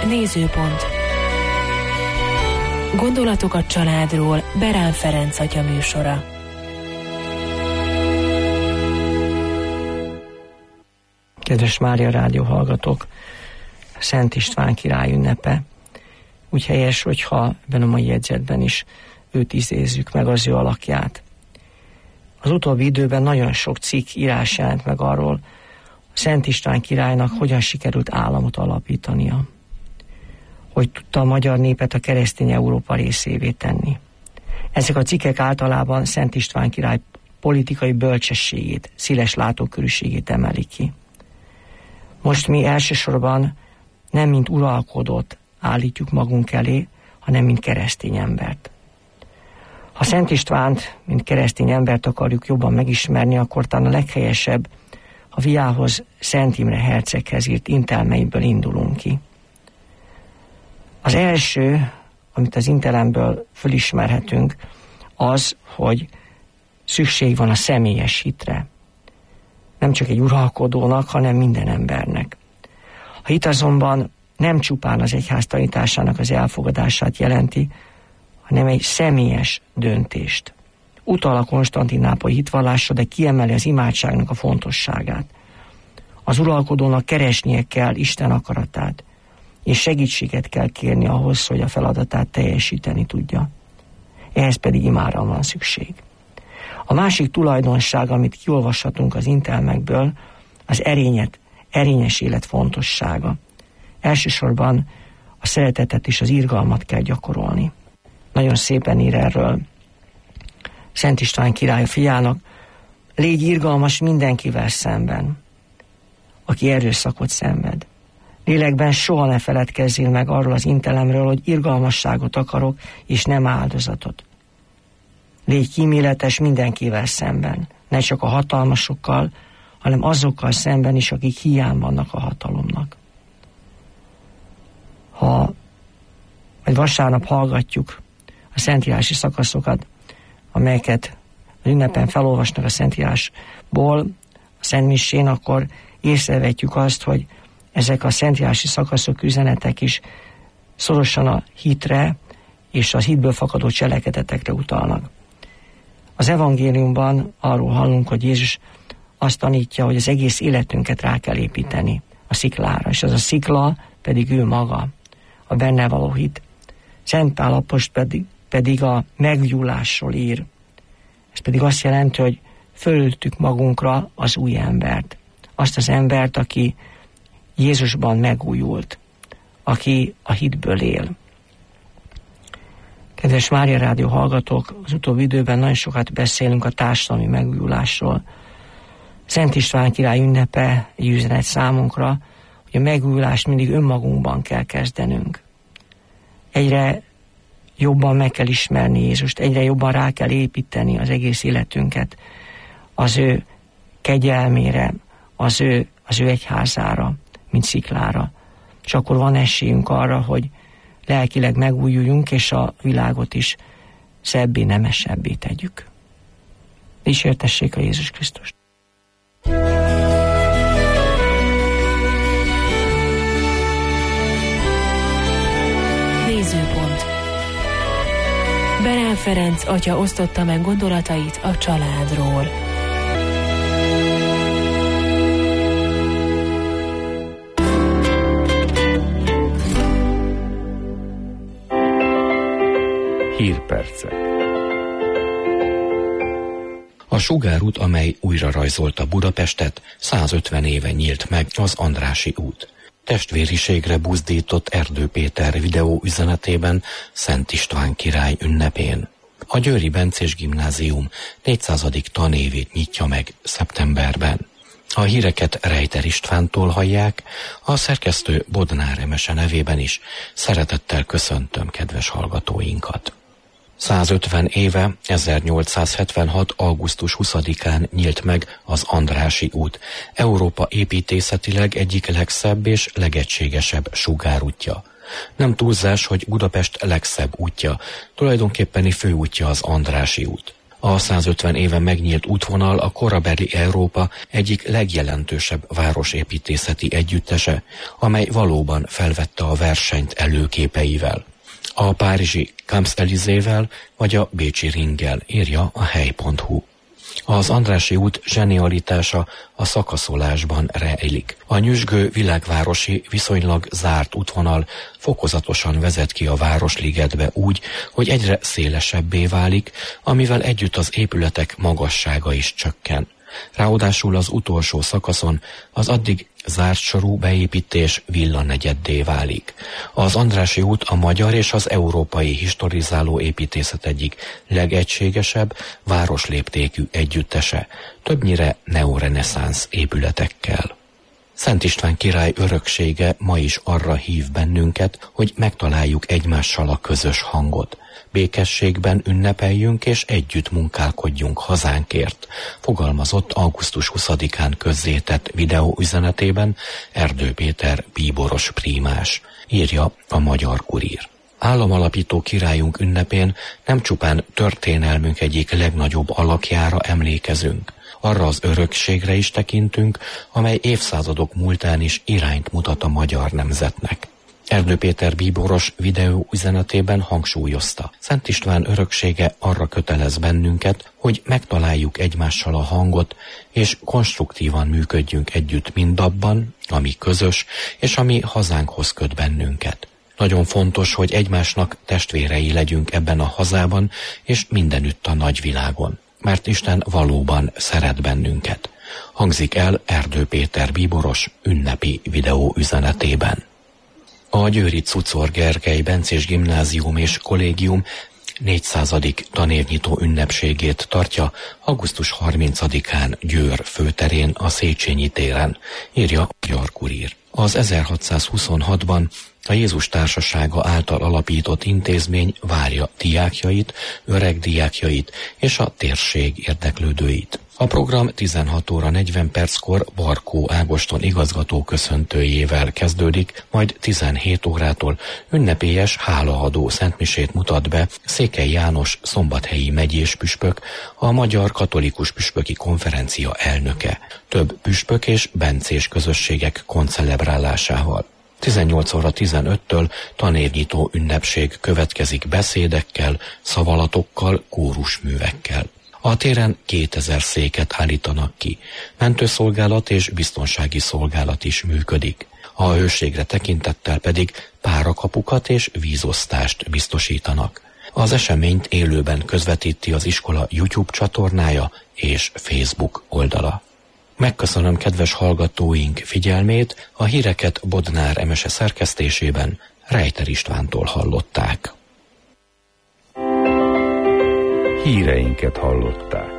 Nézőpont. Gondolatok a családról Berán Ferenc atya műsora. Kedves Mária Rádió hallgatók, Szent István király ünnepe. Úgy helyes, hogyha ebben a mai jegyzetben is őt idézzük meg, az ő alakját. Az utóbbi időben nagyon sok cikk, írás jelent meg arról, Szent István királynak hogyan sikerült államot alapítania. Hogy tudta a magyar népet a keresztény Európa részévé tenni. Ezek a cikkek általában Szent István király politikai bölcsességét, széles látókörűségét emelik ki. Most mi elsősorban nem mint uralkodót állítjuk magunk elé, hanem mint keresztény embert. Ha Szent Istvánt, mint keresztény embert akarjuk jobban megismerni, akkor talán a leghelyesebb, ha fiához, Szent Imre herceghez írt intelmeimből indulunk ki. Az első, amit az intelemből fölismerhetünk, az, hogy szükség van a személyes hitre. Nem csak egy uralkodónak, hanem minden embernek. A hit azonban nem csupán az egyház tanításának az elfogadását jelenti, hanem egy személyes döntést. Utal a konstantinápolyi hitvallásra, de kiemeli az imádságnak a fontosságát. Az uralkodónak keresnie kell Isten akaratát, és segítséget kell kérni ahhoz, hogy a feladatát teljesíteni tudja. Ehhez pedig imára van szükség. A másik tulajdonság, amit kiolvashatunk az intelmekből, az erényes élet fontossága. Elsősorban a szeretetet és az irgalmat kell gyakorolni. Nagyon szépen ír erről Szent István király fiának: légy irgalmas mindenkivel szemben, aki erőszakot szenved. Lélekben soha ne feledkezzél meg arról az intelemről, hogy irgalmasságot akarok, és nem áldozatot. Légy kíméletes mindenkivel szemben, ne csak a hatalmasokkal, hanem azokkal szemben is, akik hiány vannak a hatalomnak. Ha egy vasárnap hallgatjuk a szentírási szakaszokat, amelyeket az ünnepen felolvasnak a szentírásból, a szentmisén, akkor észrevetjük azt, hogy ezek a szentírási szakaszok, üzenetek is szorosan a hitre és az hitből fakadó cselekedetekre utalnak. Az evangéliumban arról hallunk, hogy Jézus azt tanítja, hogy az egész életünket rá kell építeni a sziklára, és az a szikla pedig ő maga, a benne való hit. Szent Pál apostol pedig a megújulásról ír. Ez pedig azt jelenti, hogy fölöltük magunkra az új embert. Azt az embert, aki Jézusban megújult, aki a hitből él. Kedves Mária Rádió hallgatók, az utóbbi időben nagyon sokat beszélünk a társadalmi megújulásról. Szent István király ünnepe egy üzenet számunkra, hogy a megújulást mindig önmagunkban kell kezdenünk. Egyre jobban meg kell ismerni Jézust, egyre jobban rá kell építeni az egész életünket az ő kegyelmére, az ő egyházára, mint sziklára. És akkor van esélyünk arra, hogy lelkileg megújuljunk, és a világot is szebbé, nemesebbé tegyük. Dicsértessék a Jézus Krisztust! Nézőpont. Berán Ferenc atya osztotta meg gondolatait a családról. Hírpercek. A sugárút, amely újra rajzolta Budapestet, 150 éve nyílt meg, az Andrássy út. Testvériségre buzdított Erdő Péter videó üzenetében Szent István király ünnepén. A Győri Bencés Gimnázium 400. tanévét nyitja meg szeptemberben. A híreket Rejter Istvántól hallják, a szerkesztő Bodnár Emese nevében is szeretettel köszöntöm kedves hallgatóinkat. 150 éve, 1876. augusztus 20-án nyílt meg az Andrássy út, Európa építészetileg egyik legszebb és legegységesebb sugárútja. Nem túlzás, hogy Budapest legszebb útja, tulajdonképpeni főútja az Andrássy út. A 150 éve megnyílt útvonal a korabeli Európa egyik legjelentősebb városépítészeti együttese, amely valóban felvette a versenyt előképeivel. A párizsi Champs-Élysées-vel vagy a bécsi Ringgel, írja a hely.hu. Az Andrássy út zsenialitása a szakaszolásban rejlik. A nyüzsgő világvárosi, viszonylag zárt útvonal fokozatosan vezet ki a Városligetbe úgy, hogy egyre szélesebbé válik, amivel együtt az épületek magassága is csökken. Ráadásul az utolsó szakaszon az addig zárt sorú beépítés villanegyeddé válik. Az Andrássy út a magyar és az európai historizáló építészet egyik legegységesebb, városléptékű együttese, többnyire neoreneszánsz épületekkel. Szent István király öröksége ma is arra hív bennünket, hogy megtaláljuk egymással a közös hangot. Békességben ünnepeljünk és együtt munkálkodjunk hazánkért, fogalmazott augusztus 20-án közzétett videóüzenetében Erdő Péter bíboros prímás, írja a Magyar Kurír. Államalapító királyunk ünnepén nem csupán történelmünk egyik legnagyobb alakjára emlékezünk, arra az örökségre is tekintünk, amely évszázadok múltán is irányt mutat a magyar nemzetnek. Erdő Péter bíboros videóüzenetében hangsúlyozta, Szent István öröksége arra kötelez bennünket, hogy megtaláljuk egymással a hangot, és konstruktívan működjünk együtt mindabban, ami közös, és ami hazánkhoz köt bennünket. Nagyon fontos, hogy egymásnak testvérei legyünk ebben a hazában, és mindenütt a nagyvilágon, mert Isten valóban szeret bennünket. Hangzik el Erdő Péter bíboros ünnepi videóüzenetében. A győri Cucor Gergely Bencés Gimnázium és Kollégium 400. tanévnyitó ünnepségét tartja augusztus 30-án Győr főterén a Széchenyi téren, írja a Magyar Kurír. Az 1626-ban a Jézus Társasága által alapított intézmény várja diákjait, öreg diákjait és a térség érdeklődőit. A program 16 óra 40 perckor Barkó Ágoston igazgató köszöntőjével kezdődik, majd 17 órától ünnepélyes hálaadó szentmisét mutat be Székely János szombathelyi megyés püspök, a Magyar Katolikus Püspöki Konferencia elnöke, több püspök és bencés közösségek koncelebrálásával. 18 óra 15-től tanévnyitó ünnepség következik beszédekkel, szavalatokkal, kórusművekkel. A téren 2000 széket állítanak ki, mentőszolgálat és biztonsági szolgálat is működik. A hőségre tekintettel pedig párakapukat és vízosztást biztosítanak. Az eseményt élőben közvetíti az iskola YouTube csatornája és Facebook oldala. Megköszönöm kedves hallgatóink figyelmét, a híreket Bodnár Emese szerkesztésében Rejter Istvántól hallották. Híreinket hallották.